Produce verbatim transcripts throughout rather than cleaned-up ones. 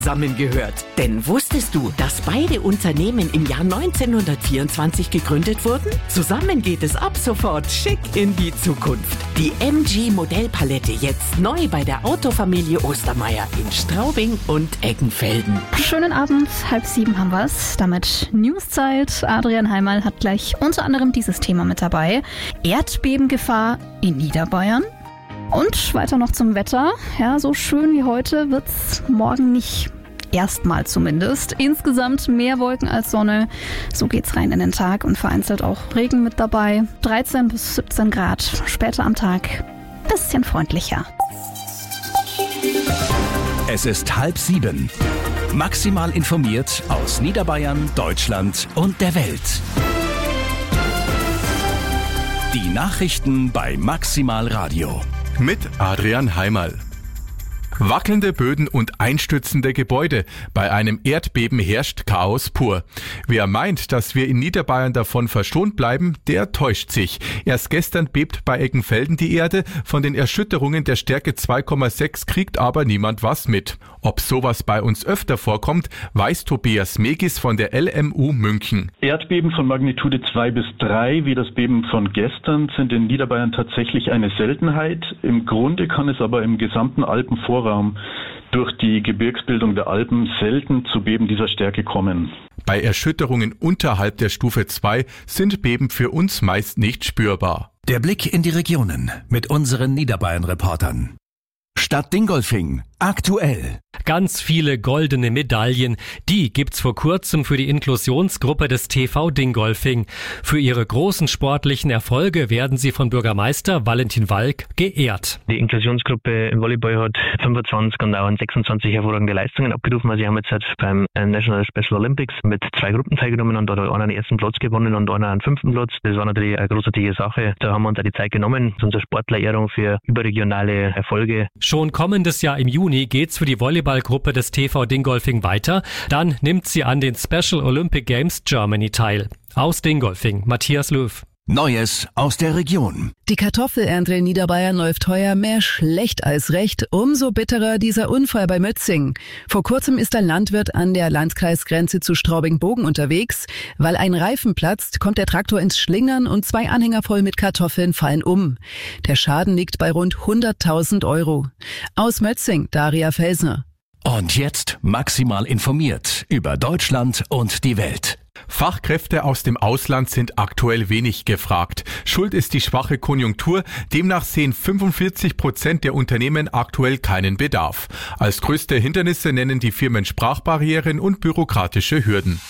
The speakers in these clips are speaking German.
zusammengehört. Denn wusstest du, dass beide Unternehmen im Jahr neunzehnhundertvierundzwanzig gegründet wurden? Zusammen geht es ab sofort schick in die Zukunft. Die M G Modellpalette jetzt neu bei der Autofamilie Ostermeier in Straubing und Eggenfelden. Schönen Abend, halb sieben haben wir's. Damit Newszeit. Adrian Heimal hat gleich unter anderem dieses Thema mit dabei. Erdbebengefahr in Niederbayern. Und weiter noch zum Wetter. Ja, so schön wie heute wird's morgen nicht. Erstmal zumindest. Insgesamt mehr Wolken als Sonne. So geht's rein in den Tag und vereinzelt auch Regen mit dabei. dreizehn bis siebzehn Grad. Später am Tag bisschen freundlicher. Es ist halb sieben. Maximal informiert aus Niederbayern, Deutschland und der Welt. Die Nachrichten bei Maximal Radio. Mit Adrian Heimal. Wackelnde Böden und einstürzende Gebäude. Bei einem Erdbeben herrscht Chaos pur. Wer meint, dass wir in Niederbayern davon verschont bleiben, der täuscht sich. Erst gestern bebt bei Eggenfelden die Erde. Von den Erschütterungen der Stärke zwei Komma sechs kriegt aber niemand was mit. Ob sowas bei uns öfter vorkommt, weiß Tobias Megis von der L M U München. Erdbeben von Magnitude zwei bis drei, wie das Beben von gestern, sind in Niederbayern tatsächlich eine Seltenheit. Im Grunde kann es aber im gesamten Alpenvorraum durch die Gebirgsbildung der Alpen selten zu Beben dieser Stärke kommen. Bei Erschütterungen unterhalb der Stufe zwei sind Beben für uns meist nicht spürbar. Der Blick in die Regionen mit unseren Niederbayern-Reportern. Stadt Dingolfing. Aktuell. Ganz viele goldene Medaillen. Die gibt's vor kurzem für die Inklusionsgruppe des T V Dingolfing. Für ihre großen sportlichen Erfolge werden sie von Bürgermeister Valentin Walk geehrt. Die Inklusionsgruppe im Volleyball hat fünfundzwanzig und auch sechsundzwanzig hervorragende Leistungen abgerufen. Also sie haben jetzt halt beim National Special Olympics mit zwei Gruppen teilgenommen und da hat einer den ersten Platz gewonnen und einer einen fünften Platz. Das war natürlich eine großartige Sache. Da haben wir uns auch die Zeit genommen. Das ist unsere Sportlerehrung für überregionale Erfolge. Schon kommendes Jahr im Juni geht's für die Volleyballgruppe des T V Dingolfing weiter. Dann nimmt sie an den Special Olympic Games Germany teil. Aus Dingolfing, Matthias Löw. Neues aus der Region. Die Kartoffelernte in Niederbayern läuft heuer mehr schlecht als recht. Umso bitterer dieser Unfall bei Mötzing. Vor kurzem ist ein Landwirt an der Landkreisgrenze zu Straubing-Bogen unterwegs. Weil ein Reifen platzt, kommt der Traktor ins Schlingern und zwei Anhänger voll mit Kartoffeln fallen um. Der Schaden liegt bei rund hunderttausend Euro. Aus Mötzing, Daria Felsner. Und jetzt maximal informiert über Deutschland und die Welt. Fachkräfte aus dem Ausland sind aktuell wenig gefragt. Schuld ist die schwache Konjunktur. Demnach sehen fünfundvierzig Prozent der Unternehmen aktuell keinen Bedarf. Als größte Hindernisse nennen die Firmen Sprachbarrieren und bürokratische Hürden.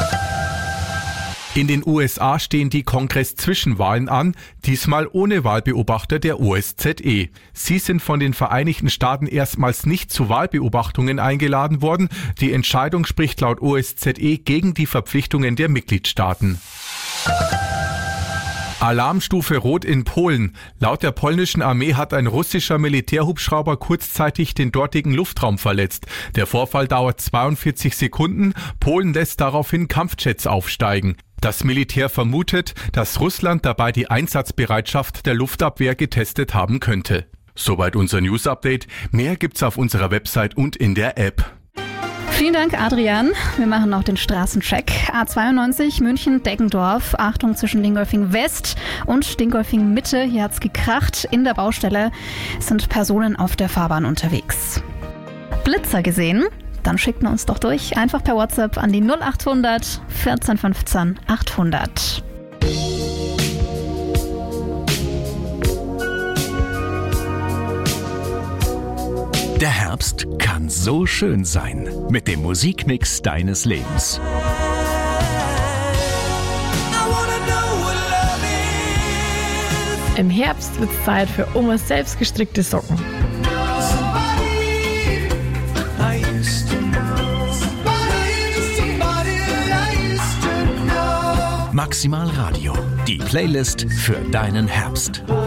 In den U S A stehen die Kongress-Zwischenwahlen an, diesmal ohne Wahlbeobachter der O S Z E. Sie sind von den Vereinigten Staaten erstmals nicht zu Wahlbeobachtungen eingeladen worden. Die Entscheidung spricht laut O S Z E gegen die Verpflichtungen der Mitgliedstaaten. Alarmstufe Rot in Polen. Laut der polnischen Armee hat ein russischer Militärhubschrauber kurzzeitig den dortigen Luftraum verletzt. Der Vorfall dauert zweiundvierzig Sekunden. Polen lässt daraufhin Kampfjets aufsteigen. Das Militär vermutet, dass Russland dabei die Einsatzbereitschaft der Luftabwehr getestet haben könnte. Soweit unser News-Update. Mehr gibt's auf unserer Website und in der App. Vielen Dank, Adrian. Wir machen noch den Straßencheck. A zweiundneunzig München-Deggendorf. Achtung zwischen Dingolfing West und Dingolfing Mitte. Hier hat's gekracht. In der Baustelle sind Personen auf der Fahrbahn unterwegs. Blitzer gesehen? Dann schickt uns doch durch. Einfach per WhatsApp an die null achthundert vierzehn fünfzehn achthundert. Der Herbst kann so schön sein mit dem Musikmix deines Lebens. Im Herbst wird es Zeit für Omas selbstgestrickte Socken. Maximal Radio, die Playlist für deinen Herbst.